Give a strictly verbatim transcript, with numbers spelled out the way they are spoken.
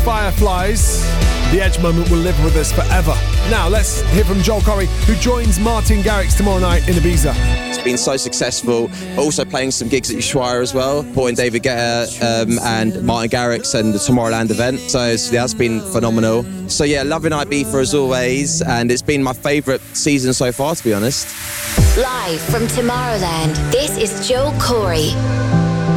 Fireflies. The Edge moment will live with us forever. Now, let's hear from Joel Corry, who joins Martin Garrix tomorrow night in Ibiza. It's been so successful. Also playing some gigs at Ushuaia as well, supporting David Guetta um, and Martin Garrix and the Tomorrowland event. So it's, yeah, that's been phenomenal. So yeah, loving Ibiza as always, and it's been my favourite season so far, to be honest. Live from Tomorrowland, this is Joel Corry.